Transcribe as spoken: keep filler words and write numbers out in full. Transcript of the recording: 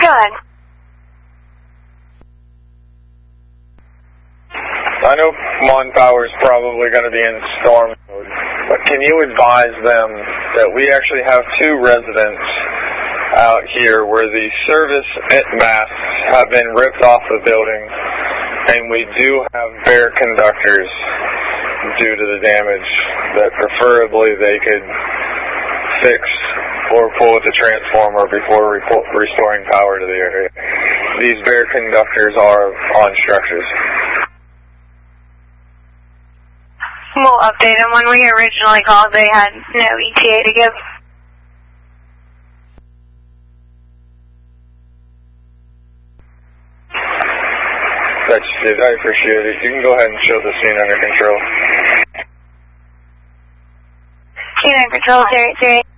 Go ahead. I know Mon Power is probably going to be in storm mode, but can you advise them that we actually have two residents out here where the service masts have been ripped off the building, and we do have bare conductors due to the damage that preferably they could fix or pull with the transformer before restoring power to the area. These bare conductors are on structures. We'll update them. When we originally called, they had no E T A to give. That's it. I appreciate it. You can go ahead and show the scene under control. Scene under control, zero eight zero eight.